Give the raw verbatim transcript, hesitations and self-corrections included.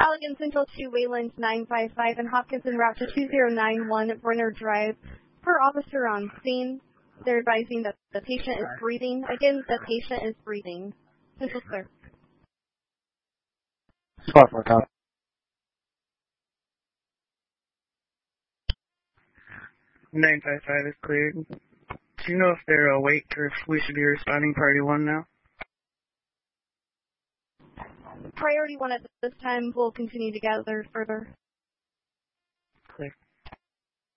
Allegan Central to Wayland nine five five and Hopkinson route to two zero nine one Brenner Drive. Per officer on scene, they're advising that the patient is breathing. Again, the patient is breathing. Central clear. Spot for copy. nine five five is cleared. Do you know if they're awake or if we should be responding priority one now? Priority one at this time will continue to gather further. Clear.